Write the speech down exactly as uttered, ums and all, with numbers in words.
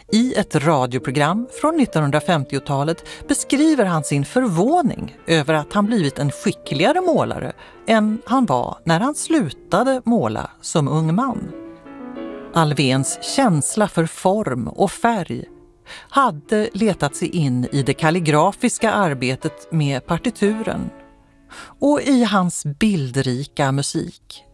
I ett radioprogram från nittonhundrafemtiotalet beskriver han sin förvåning över att han blivit en skickligare målare än han var när han slutade måla som ung man. Alfvéns känsla för form och färg hade letat sig in i det kalligrafiska arbetet med partituren. Och i hans bildrika musik